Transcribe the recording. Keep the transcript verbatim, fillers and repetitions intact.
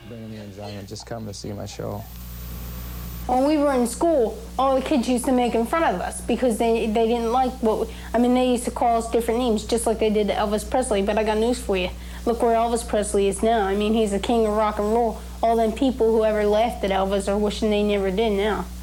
bringing me enjoyment, just come to see my show. When we were in school, all the kids used to make in front of us because they they didn't like what, we, I mean, they used to call us different names, just like they did to Elvis Presley, but I got news for you. Look where Elvis Presley is now. I mean, he's the king of rock and roll. All them people who ever laughed at Elvis are wishing they never did now.